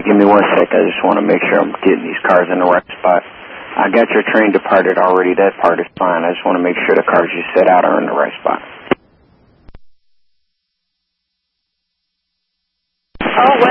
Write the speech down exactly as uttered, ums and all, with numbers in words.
give me one sec. I just want to make sure I'm getting these cars in the right spot. I got your train departed already. That part is fine. I just want to make sure the cars you set out are in the right spot. Oh,